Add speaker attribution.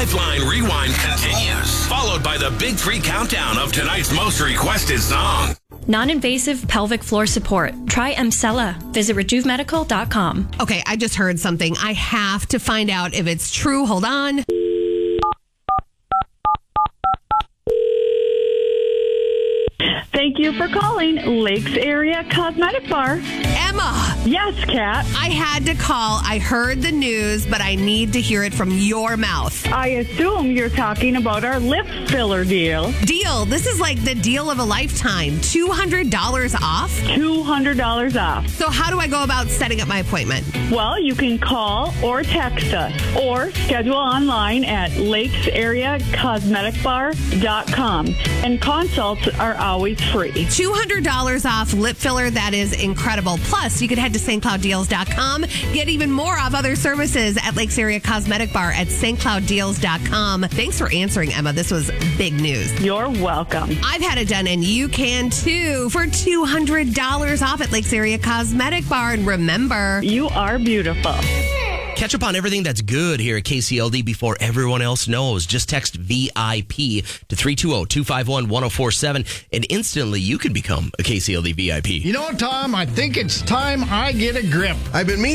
Speaker 1: Lifeline Rewind continues, followed by the Big Three countdown of tonight's most requested song.
Speaker 2: Non-invasive pelvic floor support. Try Emsella. Visit RejuveMedical.com.
Speaker 3: Okay, I just heard something. I have to find out if it's true. Hold on.
Speaker 4: Thank you for calling Lakes Area Cosmetic Bar.
Speaker 3: Emma!
Speaker 4: Yes, Kat.
Speaker 3: I had to call. I heard the news, but I need to hear it from your mouth.
Speaker 4: I assume you're talking about our lip filler deal.
Speaker 3: Deal. This is like the deal of a lifetime. $200 off?
Speaker 4: $200 off.
Speaker 3: So how do I go about setting up my appointment?
Speaker 4: Well, you can call or text us or schedule online at lakesareacosmeticbar.com. And consults are always free.
Speaker 3: $200 off lip filler. That is incredible. Plus, you can head to stclouddeals.com. Get even more of other services at Lakes Area Cosmetic Bar at stclouddeals.com. Thanks for answering, Emma. This was big news.
Speaker 4: You're welcome.
Speaker 3: I've had it done, and you can too, for $200 off at Lakes Area Cosmetic Bar. And remember,
Speaker 4: You are beautiful.
Speaker 5: Catch up on everything that's good here at KCLD before everyone else knows. Just text VIP to 320-251-1047, and instantly you can become a KCLD VIP.
Speaker 6: You know, Tom, I think it's time I get a grip.
Speaker 7: I've been meaning